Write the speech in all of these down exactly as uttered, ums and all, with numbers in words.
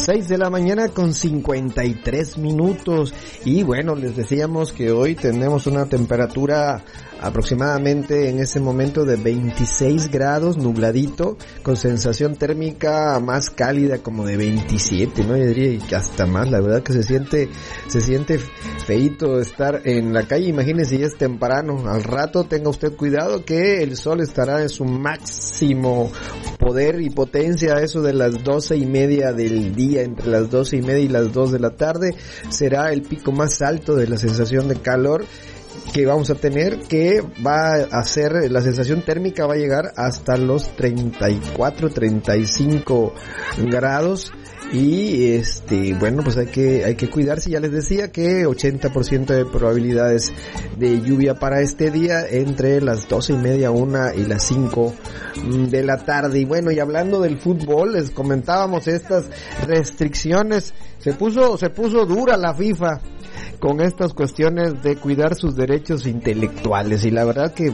seis de la mañana con cincuenta y tres minutos. Y bueno, les decíamos que hoy tenemos una temperatura aproximadamente en ese momento de veintiséis grados, nubladito, con sensación térmica más cálida como de veintisiete, ¿no? Yo diría que hasta más, la verdad que se siente, se siente feíto estar en la calle. Imagínese, ya es temprano, al rato tenga usted cuidado que el sol estará en su máximo poder y potencia, eso de las doce y media del día, entre las doce y media y las dos de la tarde, será el pico más alto de la sensación de calor que vamos a tener, que va a hacer, la sensación térmica va a llegar hasta los treinta y cuatro, treinta y cinco grados. Y este, bueno, pues hay que, hay que cuidarse. Ya les decía que ochenta por ciento de probabilidades de lluvia para este día entre las doce y media, una y las cinco de la tarde. Y bueno, y hablando del fútbol, les comentábamos estas restricciones. Se puso, se puso dura la FIFA con estas cuestiones de cuidar sus derechos intelectuales, y la verdad que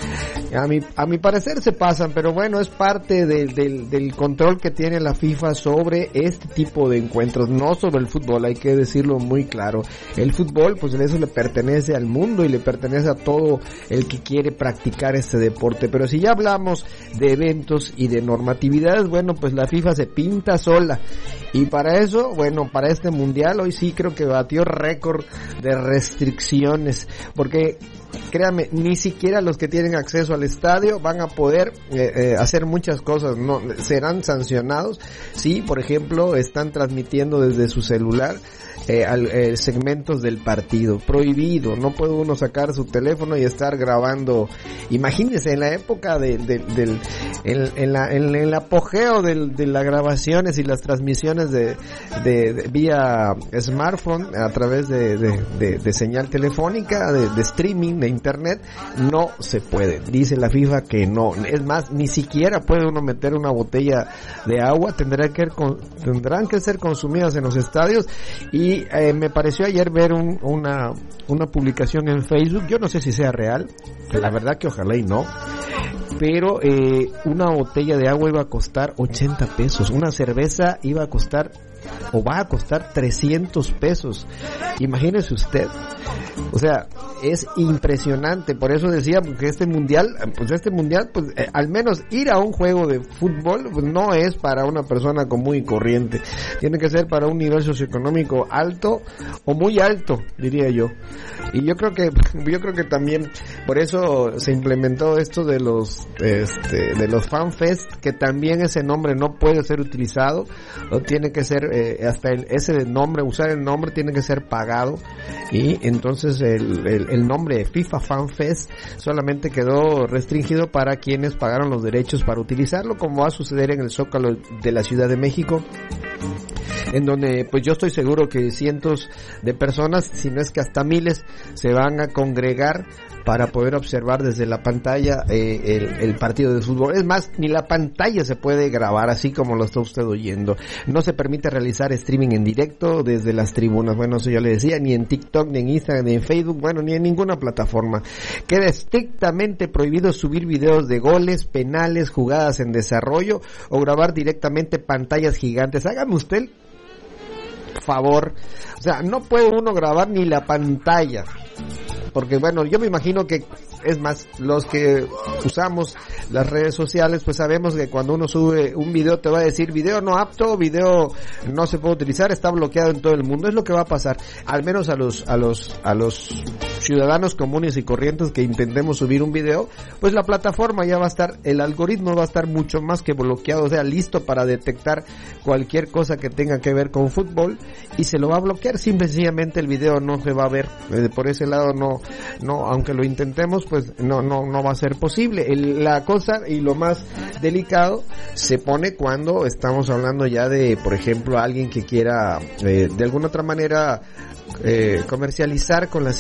a mi, a mi parecer se pasan, pero bueno, es parte de, de, del control que tiene la FIFA sobre este tipo de encuentros, no sobre el fútbol, hay que decirlo muy claro. El fútbol, pues eso le pertenece al mundo y le pertenece a todo el que quiere practicar este deporte, pero si ya hablamos de eventos y de normatividades, bueno, pues la FIFA se pinta sola, y para eso, bueno, para este mundial, hoy sí creo que batió récord de restricciones, porque créanme, ni siquiera los que tienen acceso al estadio van a poder eh, eh, hacer muchas cosas, no serán sancionados si, por ejemplo, están transmitiendo desde su celular eh, al, eh, segmentos del partido. Prohibido, no puede uno sacar su teléfono y estar grabando. Imagínense, en la época de, de, del en, en la en el apogeo del, de las grabaciones y las transmisiones de, de, de vía smartphone a través de, de, de, de señal telefónica, de, de streaming, de internet, no se puede. Dice la FIFA que no. Es más, ni siquiera puede uno meter una botella de agua, tendrá que tendrán que ser consumidas en los estadios. Y eh, me pareció ayer ver un, una una publicación en Facebook, yo no sé si sea real, la verdad que ojalá y no, pero eh, una botella de agua iba a costar ochenta pesos, una cerveza iba a costar o va a costar trescientos pesos. Imagínese usted. O sea, es impresionante. Por eso decía que este mundial, pues este mundial, pues eh, al menos ir a un juego de fútbol, pues no es para una persona común y corriente. Tiene que ser para un nivel socioeconómico alto o muy alto, diría yo. Y yo creo que, yo creo que también por eso se implementó esto de los, este, de los FanFest, que también ese nombre no puede ser utilizado, o tiene que ser eh, hasta el, ese nombre, usar el nombre tiene que ser pagado, y entonces el, el, el nombre de FIFA FanFest solamente quedó restringido para quienes pagaron los derechos para utilizarlo, como va a suceder en el Zócalo de la Ciudad de México, en donde pues yo estoy seguro que cientos de personas, si no es que hasta miles, se van a congregar para poder observar desde la pantalla eh, el, el partido de fútbol. Es más, ni la pantalla se puede grabar así como lo está usted oyendo. No se permite realizar streaming en directo desde las tribunas. Bueno, eso yo le decía, ni en TikTok, ni en Instagram, ni en Facebook, bueno, ni en ninguna plataforma. Queda estrictamente prohibido subir videos de goles, penales, jugadas en desarrollo o grabar directamente pantallas gigantes. Hágame usted favor, o sea, no puede uno grabar ni la pantalla, porque bueno, yo me imagino que, es más, los que usamos las redes sociales, pues sabemos que cuando uno sube un video te va a decir video no apto, video no se puede utilizar, está bloqueado en todo el mundo. Es lo que va a pasar, al menos a los a los a los ciudadanos comunes y corrientes que intentemos subir un video, pues la plataforma ya va a estar, el algoritmo va a estar mucho más que bloqueado, o sea, listo para detectar cualquier cosa que tenga que ver con fútbol, y se lo va a bloquear. Simple y sencillamente el video no se va a ver, por ese lado no, no, aunque lo intentemos, pues no, no, no va a ser posible. El, la cosa y lo más delicado se pone cuando estamos hablando ya de, por ejemplo, alguien que quiera eh, de alguna otra manera eh, comercializar con la señal y con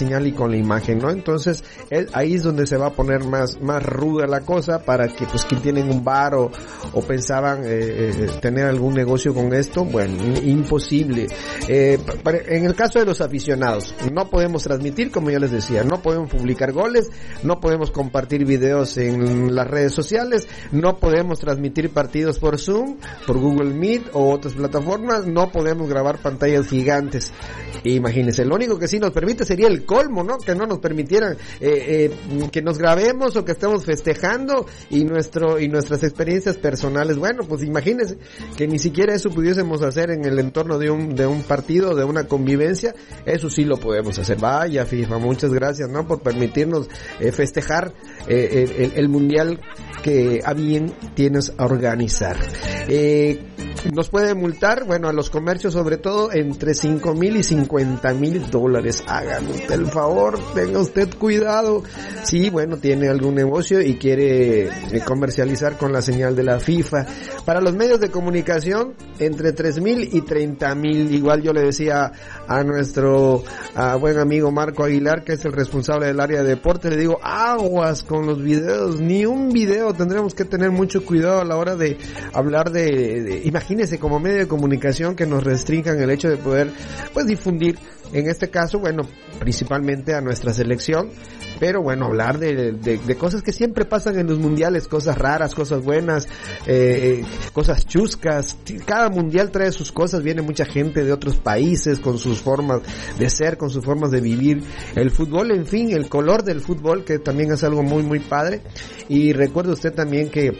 la imagen, ¿no? Entonces, él, ahí es donde se va a poner más, más ruda la cosa para que, pues, quien tienen un bar o, o pensaban, eh, eh, tener algún negocio con esto, bueno, imposible. Eh, para, en el caso de los aficionados, no podemos transmitir, como ya les decía, no podemos publicar goles, no podemos compartir videos en las redes sociales, no podemos transmitir partidos por Zoom, por Google Meet o otras plataformas, no podemos grabar pantallas gigantes. Imagínense, lo único que sí nos permite sería el colmo, ¿no? Que no nos permitieran eh, eh, que nos grabemos o que estemos festejando y nuestro y nuestras experiencias personales. Bueno, pues imagínense que ni siquiera eso pudiésemos hacer en el entorno de un de un partido, de una convivencia. Eso sí lo podemos hacer. Vaya FIFA, muchas gracias, ¿no? Por permitirnos eh, festejar eh, el, el mundial que a bien tienes a organizar. Eh, nos puede multar, bueno, a los comercios sobre todo entre cinco mil y cincuenta mil dólares. Hagan usted el favor, tenga usted cuidado. Sí, bueno, tiene algún negocio y quiere eh, comercializar con la señal de la FIFA. Para los medios de comunicación, entre tres mil y treinta mil. Igual yo le decía a nuestro a buen amigo Marco Aguilar, que es el responsable del área de deporte, le digo, aguas con los videos, ni un video, tendremos que tener mucho cuidado a la hora de hablar de, de imagínese como medio de comunicación que nos restrinjan el hecho de poder, pues, difundir, en este caso, bueno, principalmente a nuestra selección, pero bueno, hablar de, de, de cosas que siempre pasan en los mundiales, cosas raras, cosas buenas, eh, cosas chuscas. Cada mundial trae sus cosas, viene mucha gente de otros países con sus formas de ser, con sus formas de vivir el fútbol, en fin, el color del fútbol, que también es algo muy muy padre. Y recuerde usted también que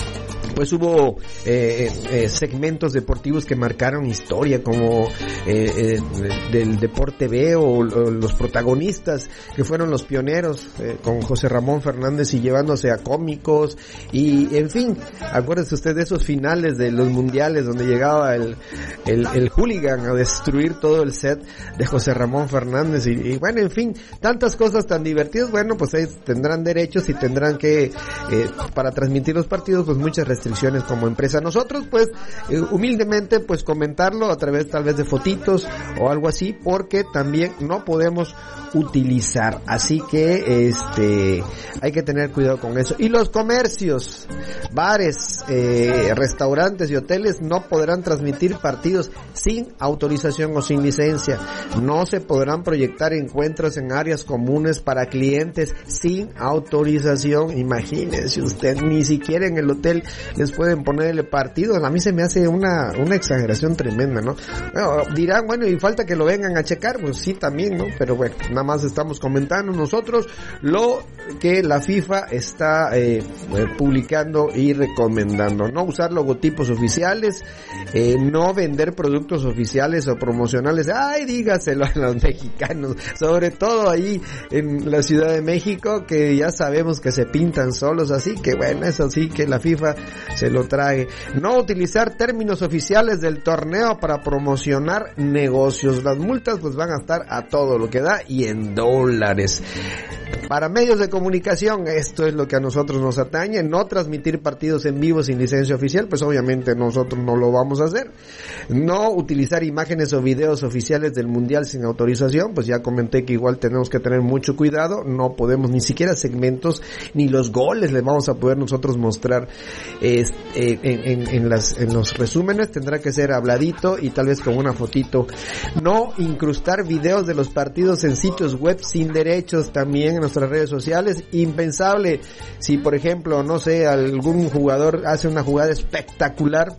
pues hubo eh, eh, segmentos deportivos que marcaron historia, como eh, eh, del Deporte B o, o los protagonistas que fueron los pioneros, eh, con José Ramón Fernández y llevándose a cómicos y en fin, acuérdese usted de esos finales de los mundiales donde llegaba el el, el hooligan a destruir todo el set de José Ramón Fernández y, y bueno, en fin, tantas cosas tan divertidas. Bueno, pues ahí tendrán derechos y tendrán que eh, para transmitir los partidos, pues muchas restricciones como empresa. Nosotros pues eh, humildemente pues comentarlo a través tal vez de fotitos o algo así, porque también no podemos utilizar, así que este hay que tener cuidado con eso. Y los comercios, bares, eh, restaurantes y hoteles no podrán transmitir partidos sin autorización o sin licencia. No se podrán proyectar encuentros en áreas comunes para clientes sin autorización. Imagínense usted, ni siquiera en el hotel les pueden ponerle partidos. A mí se me hace una una exageración tremenda, ¿no? Bueno, dirán, bueno, y falta que lo vengan a checar, pues sí, también, ¿no? Pero bueno, nada más estamos comentando nosotros lo que la FIFA está eh, publicando y recomendando. No usar logotipos oficiales, eh, no vender productos oficiales o promocionales. Ay, dígaselo a los mexicanos, sobre todo ahí en la Ciudad de México, que ya sabemos que se pintan solos, así que bueno, eso sí, que la FIFA se lo trae. No utilizar términos oficiales del torneo para promocionar negocios. Las multas pues van a estar a todo lo que da y en dólares. Para medios de comunicación, esto es lo que a nosotros nos atañe, no transmitir partidos en vivo sin licencia oficial, pues obviamente nosotros no lo vamos a hacer. No utilizar imágenes o videos oficiales del mundial sin autorización, pues ya comenté que igual tenemos que tener mucho cuidado, no podemos ni siquiera segmentos, ni los goles les vamos a poder nosotros mostrar eh, eh, en, en, en, las, en los resúmenes, tendrá que ser habladito y tal vez con una fotito. No incrustar videos de los partidos en sitios web sin derechos, también en nuestras redes sociales, impensable. Si por ejemplo, no sé, algún jugador hace una jugada espectacular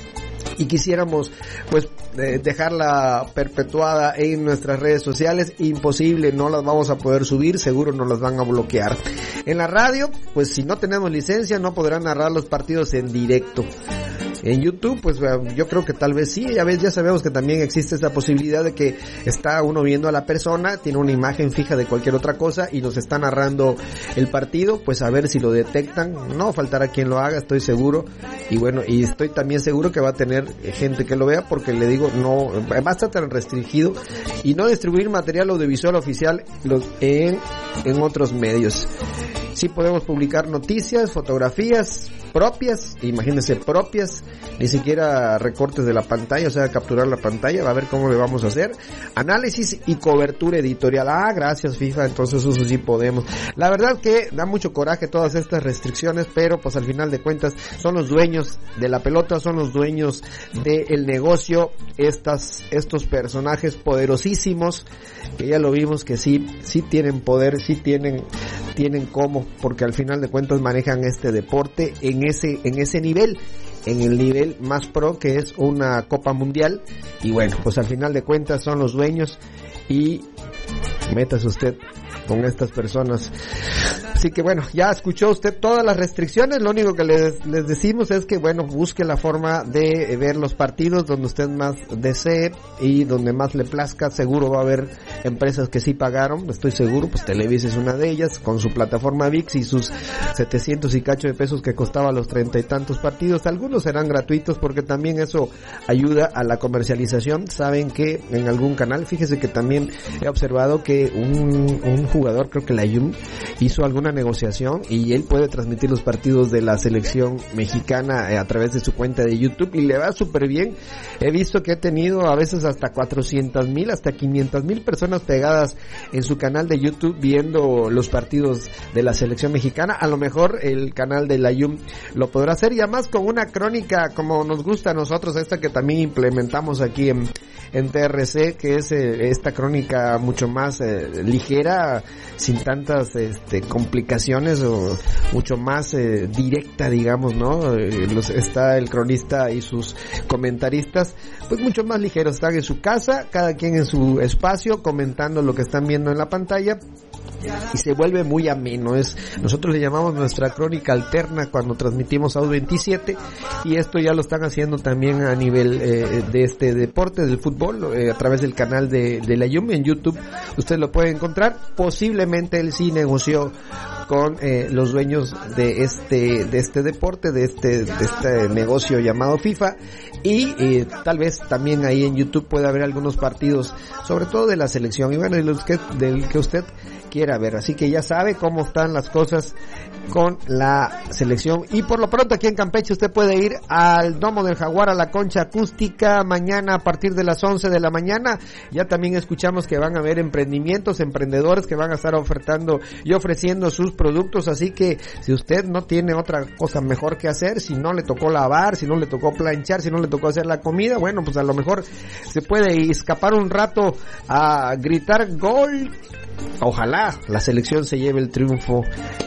y quisiéramos pues eh, dejarla perpetuada en nuestras redes sociales, imposible, no las vamos a poder subir, seguro nos las van a bloquear. En la radio, pues si no tenemos licencia no podrán narrar los partidos en directo. En YouTube, pues yo creo que tal vez sí, ya ves, ya sabemos que también existe esa posibilidad de que está uno viendo a la persona, tiene una imagen fija de cualquier otra cosa y nos está narrando el partido, pues a ver si lo detectan, no faltará quien lo haga, estoy seguro, y bueno, y estoy también seguro que va a tener gente que lo vea, porque le digo, no, va a estar tan restringido, y no distribuir material audiovisual oficial en, en otros medios. Sí podemos publicar noticias, fotografías, propias, imagínense, propias, ni siquiera recortes de la pantalla, o sea, capturar la pantalla, va a ver cómo le vamos a hacer, análisis y cobertura editorial. Ah, gracias FIFA, entonces eso sí podemos. La verdad que da mucho coraje todas estas restricciones, pero pues al final de cuentas son los dueños de la pelota, son los dueños del negocio, estas, estos personajes poderosísimos, que ya lo vimos que sí, sí tienen poder, sí tienen, tienen cómo, porque al final de cuentas manejan este deporte en ese, en ese nivel, en el nivel más pro que es una Copa Mundial, y bueno, pues al final de cuentas son los dueños, y métase usted con estas personas. Así que bueno, ya escuchó usted todas las restricciones, lo único que les, les decimos es que bueno, busque la forma de ver los partidos donde usted más desee y donde más le plazca. Seguro va a haber empresas que sí pagaron, estoy seguro, pues Televisa es una de ellas, con su plataforma V I X y sus setecientos y cacho de pesos que costaba los treinta y tantos partidos. Algunos serán gratuitos porque también eso ayuda a la comercialización. Saben que en algún canal, fíjese que también he observado que un, un jugador, creo que la Yum, hizo alguna negociación y él puede transmitir los partidos de la selección mexicana a través de su cuenta de YouTube y le va súper bien. He visto que he tenido a veces hasta cuatrocientas mil, hasta quinientas mil personas pegadas en su canal de YouTube viendo los partidos de la selección mexicana. A lo mejor el canal de la Yum lo podrá hacer, y además con una crónica como nos gusta a nosotros, esta que también implementamos aquí en, en T R C, que es eh, esta crónica mucho más eh, ligera, sin tantas este, complicaciones, o mucho más eh, directa, digamos, ¿no? Eh, los, está el cronista y sus comentaristas, pues mucho más ligeros, están en su casa, cada quien en su espacio, comentando lo que están viendo en la pantalla, y se vuelve muy ameno. Es, nosotros le llamamos nuestra crónica alterna cuando transmitimos A U veintisiete, y esto ya lo están haciendo también a nivel eh, de este deporte del fútbol, eh, a través del canal de, de la Yum en YouTube. Usted lo puede encontrar. Posiblemente él sí negoció con eh, los dueños de este de este deporte, de este de este negocio llamado FIFA, y eh, tal vez también ahí en YouTube pueda haber algunos partidos, sobre todo de la selección, y bueno, de los que, del que usted quiera ver. Así que ya sabe cómo están las cosas con la selección. Y por lo pronto aquí en Campeche usted puede ir al Domo del Jaguar, a la concha acústica, mañana a partir de las once de la mañana. Ya también escuchamos que van a haber emprendimientos, emprendedores que van a estar ofertando y ofreciendo sus productos. Así que si usted no tiene otra cosa mejor que hacer, si no le tocó lavar, si no le tocó planchar, si no le tocó hacer la comida, bueno, pues a lo mejor se puede escapar un rato a gritar gol. Ojalá la selección se lleve el triunfo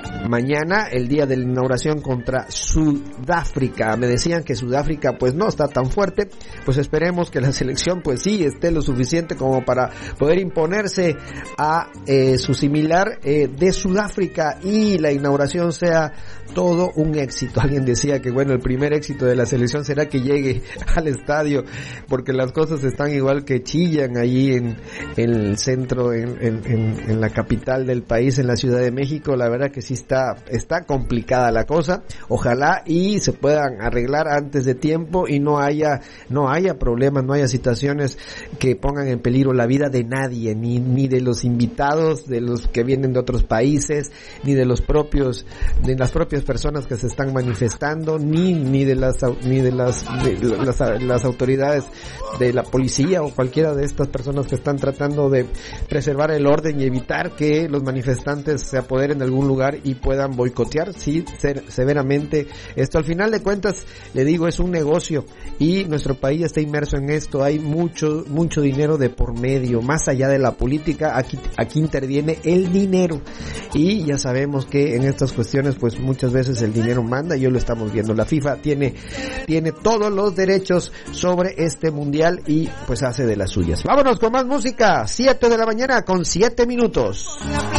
mañana, el día de la inauguración contra Sudáfrica. Me decían que Sudáfrica pues no está tan fuerte, pues esperemos que la selección pues sí esté lo suficiente como para poder imponerse a eh, su similar eh, de Sudáfrica, y la inauguración sea todo un éxito. Alguien decía que bueno, el primer éxito de la selección será que llegue al estadio, porque las cosas están igual que chillan allí en, en el centro, en, en, en, en la capital del país, en la Ciudad de México. La verdad que sí está, está complicada la cosa. Ojalá y se puedan arreglar antes de tiempo y no haya, no haya problemas, no haya situaciones que pongan en peligro la vida de nadie, ni, ni de los invitados, de los que vienen de otros países, ni de los propios, de las propias personas que se están manifestando, ni ni de las ni de las de las, las autoridades de la policía o cualquiera de estas personas que están tratando de preservar el orden y evitar que los manifestantes se apoderen de algún lugar y puedan boicotear sí ser, severamente esto. Al final de cuentas, le digo, es un negocio y nuestro país está inmerso en esto. Hay mucho mucho dinero de por medio, más allá de la política. Aquí aquí interviene el dinero, y ya sabemos que en estas cuestiones pues muchas veces el dinero manda, y hoy lo estamos viendo. La FIFA tiene tiene todos los derechos sobre este mundial y pues hace de las suyas. Vámonos con más música. Siete de la mañana con siete minutos.